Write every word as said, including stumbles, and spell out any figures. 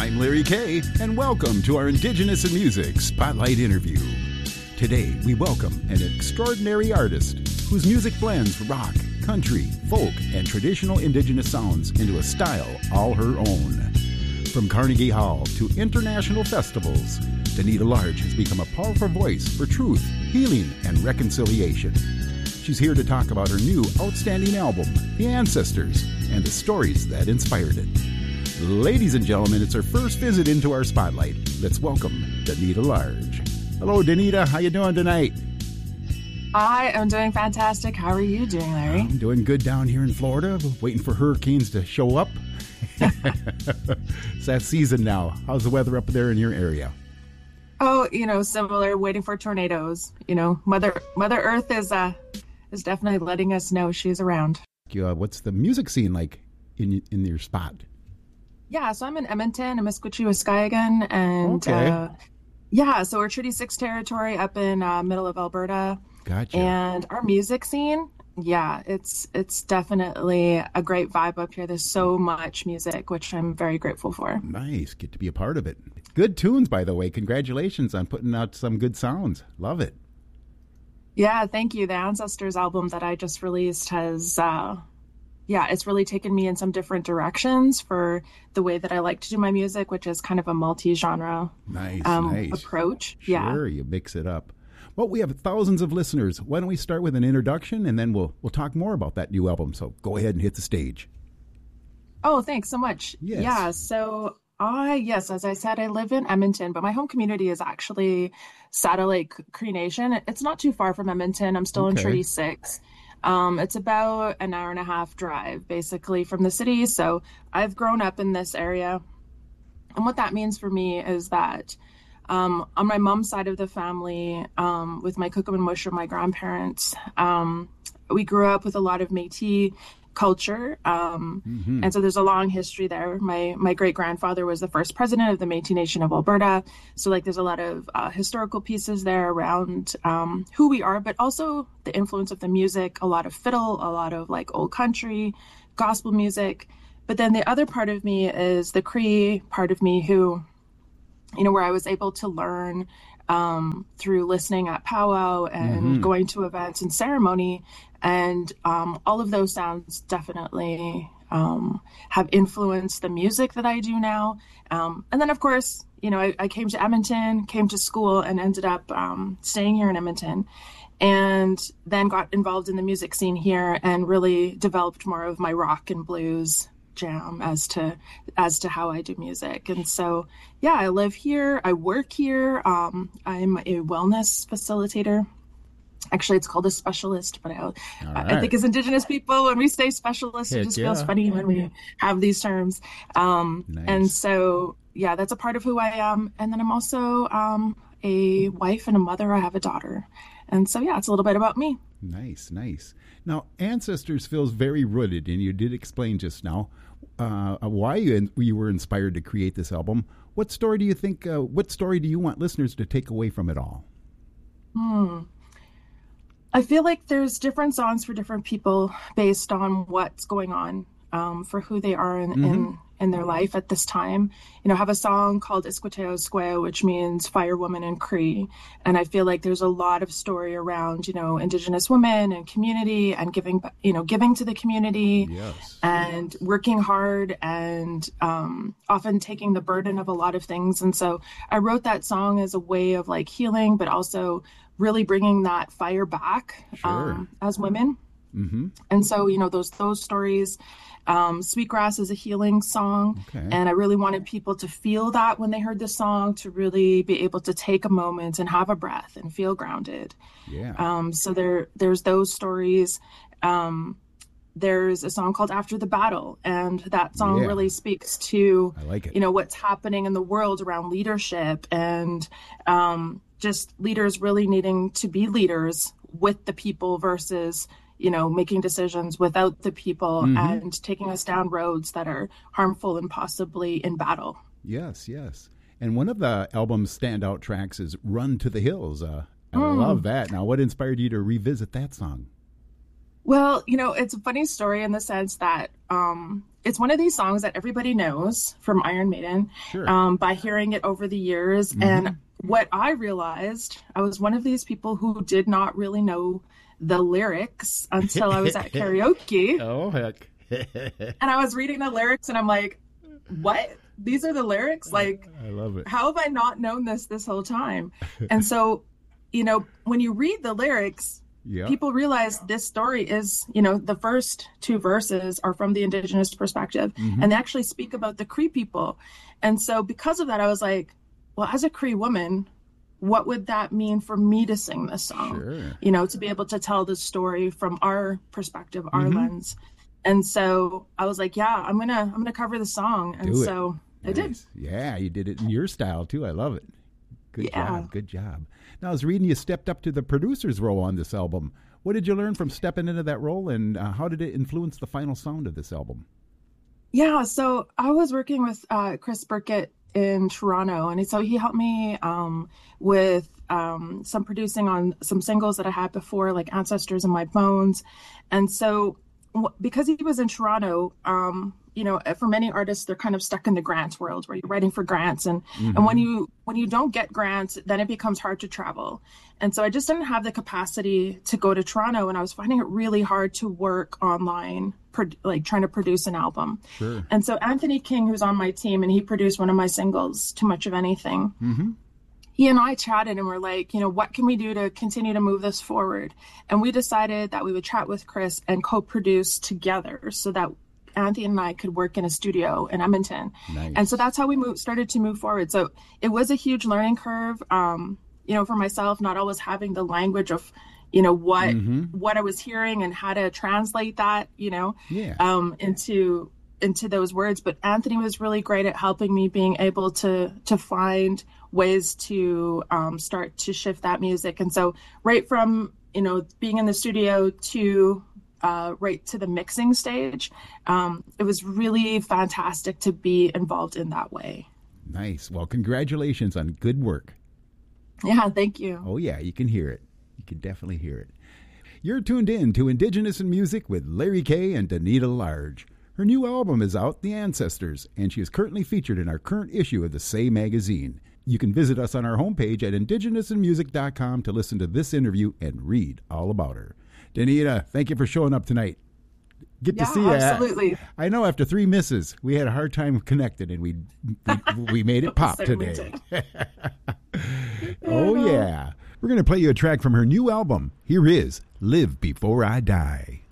I'm Larry Kay, and welcome to our Indigenous in Music Spotlight interview. Today, we welcome an extraordinary artist whose music blends rock, country, folk, and traditional Indigenous sounds into a style all her own. From Carnegie Hall to international festivals, Danita Large has become a powerful voice for truth, healing, and reconciliation. She's here to talk about her new outstanding album, The Ancestors, and the stories that inspired it. Ladies and gentlemen, it's her first visit into our spotlight. Let's welcome Danita Large. Hello, Danita. How you doing tonight? I am doing fantastic. How are you doing, Larry? I'm doing good down here in Florida, waiting for hurricanes to show up. It's that season now. How's the weather up there in your area? Oh, you know, similar, waiting for tornadoes. You know, Mother Mother Earth is uh is definitely letting us know she's around. Uh, what's the music scene like in in your spot? Yeah, so I'm in Edmonton, Amiskwichi, Waskahigan, and okay. uh, yeah, so we're Treaty six territory up in uh, middle of Alberta. Gotcha. And our music scene, yeah, it's it's definitely a great vibe up here. There's so much music, which I'm very grateful for. Nice, get to be a part of it. Good tunes, by the way. Congratulations on putting out some good sounds. Love it. Yeah, thank you. The Ancestors album that I just released has, uh, yeah, it's really taken me in some different directions for the way that I like to do my music, which is kind of a multi-genre nice, um, nice. approach. Sure, yeah. You mix it up. Well, we have thousands of listeners. Why don't we start with an introduction, and then we'll we'll talk more about that new album. So go ahead and hit the stage. Oh, thanks so much. Yes. Yeah, so I, yes, as I said, I live in Edmonton, but my home community is actually Satellite Cree Nation. It's not too far from Edmonton. I'm still Okay. in Treaty six. Um, it's about an hour and a half drive, basically, from the city. So I've grown up in this area. And what that means for me is that um, on my mom's side of the family, um, with my Kukum and Musha, my grandparents, um, we grew up with a lot of Métis culture. Um, Mm-hmm. and so there's a long history there. My my great grandfather was the first president of the Métis Nation of Alberta. So like there's a lot of uh, historical pieces there around um, who we are, but also the influence of the music, a lot of fiddle, a lot of like old country, gospel music. But then the other part of me is the Cree part of me who, you know, where I was able to learn um, through listening at powwow and Mhm. going to events and ceremony. And um, all of those sounds definitely um, have influenced the music that I do now. Um, and then, of course, you know, I, I came to Edmonton, came to school, and ended up um, staying here in Edmonton. And then got involved in the music scene here and really developed more of my rock and blues jam as to as to how I do music. And so, yeah, I live here. I work here. Um, I'm a wellness facilitator. Actually, it's called a specialist, but I, All I right. think as Indigenous people, when we say specialist, Heck it just feels yeah. funny when we have these terms. Um, Nice. And so, yeah, that's a part of who I am. And then I'm also um, a wife and a mother. I have a daughter. And so, yeah, it's a little bit about me. Nice, nice. Now, Ancestors feels very rooted, and you did explain just now uh, why you, you were inspired to create this album. What story do you think, uh, what story do you want listeners to take away from it all? Hmm. I feel like there's different songs for different people based on what's going on um, for who they are in, Mm-hmm. in, in their life at this time. You know, I have a song called Isquateo Square, which means fire woman in Cree. And I feel like there's a lot of story around, you know, Indigenous women and community and giving, you know, giving to the community Yes. and working hard and um, often taking the burden of a lot of things. And so I wrote that song as a way of like healing, but also really bringing that fire back Sure. um, as women. Mm-hmm. And so, you know, those those stories, um, Sweetgrass is a healing song. Okay. And I really wanted people to feel that when they heard the song, to really be able to take a moment and have a breath and feel grounded. Yeah. Um, so there there's those stories. Um, there's a song called After the Battle, and that song Yeah. really speaks to, I like it. you know, what's happening in the world around leadership and um, just leaders really needing to be leaders with the people versus, you know, making decisions without the people Mhm. and taking us down roads that are harmful and possibly in battle. Yes, yes. And one of the album's standout tracks is Run to the Hills. Uh, I Mm. love that. Now, what inspired you to revisit that song? Well, you know, it's a funny story in the sense that um, it's one of these songs that everybody knows from Iron Maiden Sure. um, by hearing it over the years. Mhm. And what I realized, I was one of these people who did not really know the lyrics until I was at karaoke. Oh, heck. And I was reading the lyrics and I'm like, what? These are the lyrics? Like, I love it. how have I not known this this whole time? And so, you know, when you read the lyrics, Yeah. people realize this story is, you know, the first two verses are from the Indigenous perspective, Mhm. and they actually speak about the Cree people. And so because of that, I was like, well, as a Cree woman, what would that mean for me to sing this song? Sure. You know, to be able to tell the story from our perspective, our Mhm. lens. And so I was like, yeah, I'm going to, I'm going to cover the song. And Do it. so I did. Nice. Yeah, you did it in your style too. I love it. Good Yeah. job. Good job. Now, I was reading you stepped up to the producer's role on this album. What did you learn from stepping into that role, and uh, how did it influence the final sound of this album? Yeah, so I was working with uh, Chris Burkett in Toronto, and so he helped me um, with um, some producing on some singles that I had before, like Ancestors in My Bones. And so w- because he was in Toronto, um, you know, for many artists, they're kind of stuck in the grants world where you're writing for grants. And, and when you when you don't get grants, then it becomes hard to travel. And so I just didn't have the capacity to go to Toronto, and I was finding it really hard to work online, pro- like trying to produce an album. Sure. And so Anthony King, who's on my team, and he produced one of my singles, Too Much of Anything. Mm-hmm. He and I chatted and we're like, you know, what can we do to continue to move this forward? And we decided that we would chat with Chris and co-produce together so that Anthony and I could work in a studio in Edmonton. Nice. And so that's how we moved, started to move forward. So it was a huge learning curve, um, you know, for myself, not always having the language of, you know, what Mhm. what I was hearing and how to translate that, you know, Yeah. um, into into those words. But Anthony was really great at helping me being able to to find ways to um, start to shift that music. And so right from, you know, being in the studio to uh, right to the mixing stage, um, it was really fantastic to be involved in that way. Nice. Well, congratulations on good work. Yeah, thank you. Oh, yeah, you can hear it. You can definitely hear it. You're tuned in to Indigenous in Music with Larry Kay and Danita Large. Her new album is out, The Ancestors, and she is currently featured in our current issue of the Say magazine. You can visit us on our homepage at indigenous in music dot com to listen to this interview and read all about her. Danita, thank you for showing up tonight. Good Yeah, to see you. absolutely. I know after three misses, we had a hard time connecting, and we we, we made it pop Certainly today. did. Oh, yeah. We're going to play you a track from her new album. Here is Live Before I Die.